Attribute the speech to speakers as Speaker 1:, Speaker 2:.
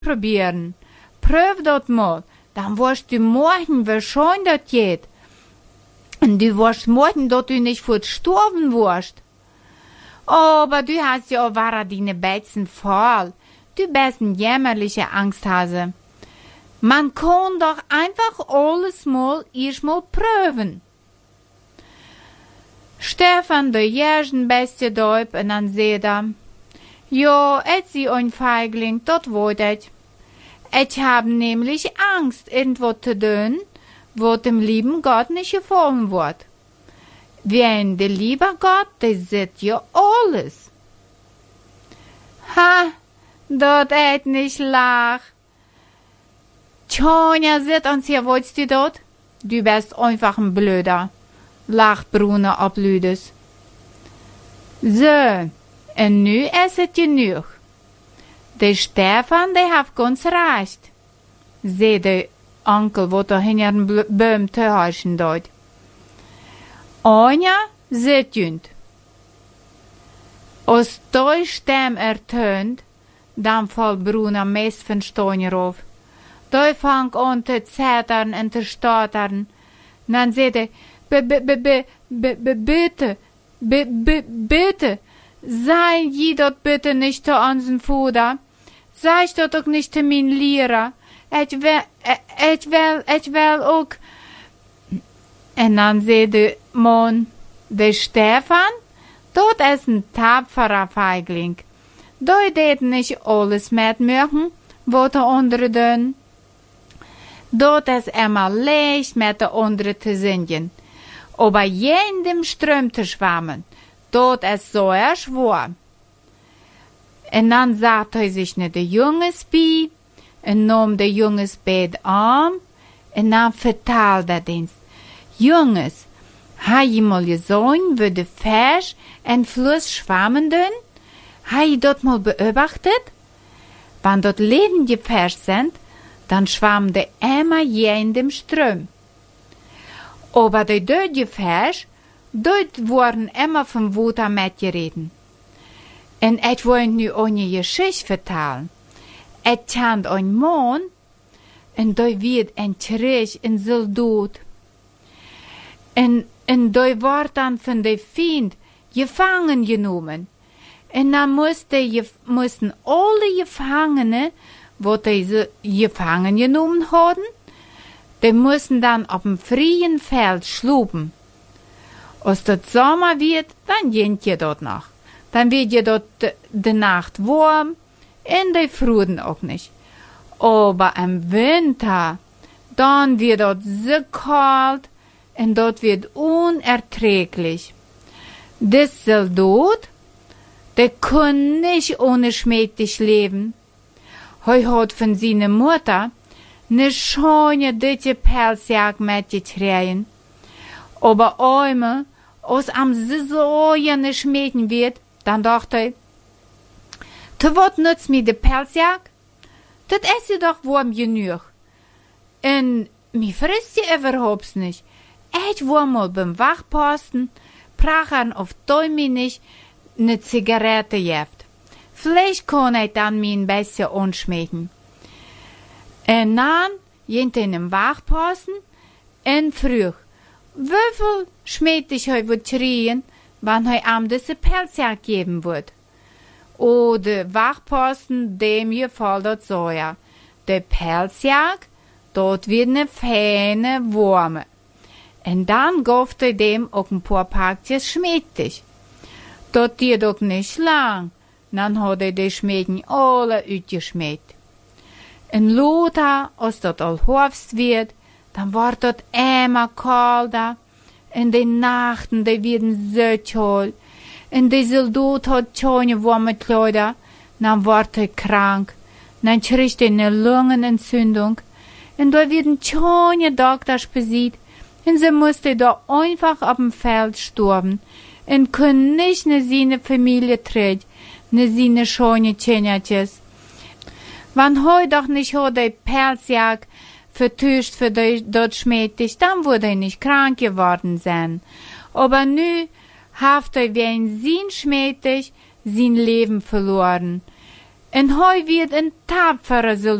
Speaker 1: probieren. Prüf dort mal, dann wirst du morgen, wie schön das geht. Und du wirst morgen, dass du nicht verstorben wirst. Aber du hast ja auch deine Betzen voll. Du bist ein jämmerlicher Angsthase. Man kann doch einfach alles mal erstmal prüfen. Stefan, der Jergen, beste Deub, und dann seht er, ja, sie ein Feigling, das wollt ich. Ich hab nämlich Angst, irgendwo zu tun, wo dem lieben Gott nicht gefallen wird. Wenn der liebe Gott, der sieht ja alles. Ha, dort nicht lach. Tjonja, sieht uns hier, wolltest du dort? Du bist einfach ein Blöder, lacht Bruno ablüdes. So, und nu ist es genug. Der Stefan, der hat ganz recht, sagt der Onkel, wo da hinter den Böhm zu heißen dort. Anja, seht jünd. Als die Stimme ertönt, dann fällt Bruno meist von Steiner auf. Die fängt an zu zittern und zu stottern. Dann sagt er, bitte, sei je dort bitte nicht zu unseren Vater. Sei ich dort auch nicht zu mein Lehrer. Ich will auch. Und dann sagt der Mann, der Stefan, dort ist ein tapferer Feigling. Dort geht nicht alles mitmachen, was der andere tun. Dort ist immer leicht mit der anderen zu singen. Aber jedem Ström zu schwammen, dort ist so schwer. Und dann sagt er sich nicht der Junges bei, und nahm der Junges bei den Arm, und dann verteilt er den. Junges, ha je mal gesehen, wie der Fisch in Fluss schwammen dün? Ha je dort mal beobachtet? Wenn dort lebende Fische sind, dann schwammen die immer je in dem Ström. Aber die döde Fische, dort wurden immer vom Wasser mitgereden. Und ich wollte nu eine Geschichte vertellen. Ich kennt ein Mann, und da wird ein Krieg in Soldat. Und da wird dann von der Feind gefangen genommen. Und dann mussten alle Gefangene, wo diese gefangen genommen haben, die mussten dann auf dem freien Feld schlupen. Als das Sommer wird, dann geht ihr dort noch. Dann wird ihr dort die Nacht warm, und die fruden auch nicht. Aber im Winter, dann wird dort so kalt, und dort wird unerträglich. Das Soldat, der kann nicht ohne schmächtig leben. Er hat von seiner Mutter eine schöne, dicke Pelzjacke mitgetragen. Aber einmal, als am so eine schmecken wird, dann dachte er, zu was nützt mir die Pelzjacke? Das ist ja doch warm genug. Und mir frisst sie überhaupt nicht. Ich war mal beim Wachposten, prachern auf Däumig eine Zigarette jeft. Vielleicht kann ich dann mir ein bisschen anschmecken. Und dann ging in dem Wachposten und früh, wieviel schmeckt ich heute kriegen, wenn heute Abend diese Pelzjacke geben wird? Oh, der Wachposten, dem gefällt das so, ja. Der Pelzjacke, dort wird eine feine warme. Und dann gauft er dem auch ein paar Pakjes schmectig. Dort geht auch nicht lang, dann hat er die Schmecken alle ausgeschmeckt. Und Lothar, als dort all Herbst wird, dann wird dort immer kalter, und die Nachten, die werden so kalt, und der Soldat hat schöne warme Kleider, dann wird er krank, dann kriegt er eine Lungenentzündung, und da werden schöne Doktors besiegt, und sie musste da einfach auf dem Feld sterben, und können nicht ne seine Familie treten, ne seine schöne Tschenatjes. Wenn heu doch nicht hat der Pelzjacke vertuscht für dort schmächtig, dann würde er nicht krank geworden sein. Aber nu haft er wie ein Sinn schmächtig sein Leben verloren. En hij wird een tapfere